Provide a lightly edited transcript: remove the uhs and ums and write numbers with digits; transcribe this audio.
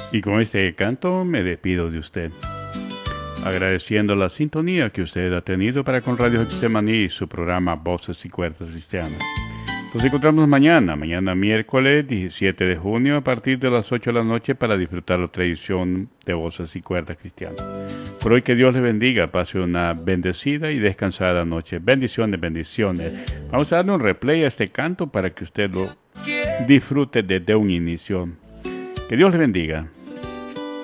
Y con este canto me despido de usted, agradeciendo la sintonía que usted ha tenido para con Radio Getsemaní y su programa Voces y Cuerdas Cristianas. Nos encontramos mañana miércoles 17 de junio a partir de las 8 de la noche para disfrutar la tradición de Voces y Cuerdas Cristianas. Por hoy que Dios le bendiga, pase una bendecida y descansada noche. Bendiciones, bendiciones. Vamos a darle un replay a este canto para que usted lo disfrute desde un inicio. Que Dios le bendiga.